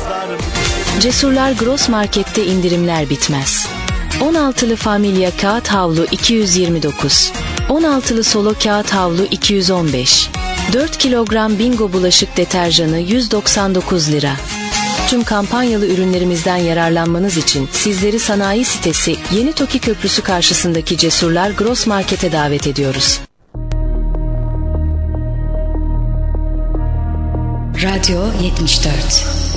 Cesurlar Gross Market'te indirimler bitmez. 16'lı Familya kağıt havlu 229. 16'lı Solo kağıt havlu 215. 4 kilogram Bingo bulaşık deterjanı 199 lira. Tüm kampanyalı ürünlerimizden yararlanmanız için sizleri sanayi sitesi Yeni Toki Köprüsü karşısındaki Cesurlar Gross Market'e davet ediyoruz. Radyo 74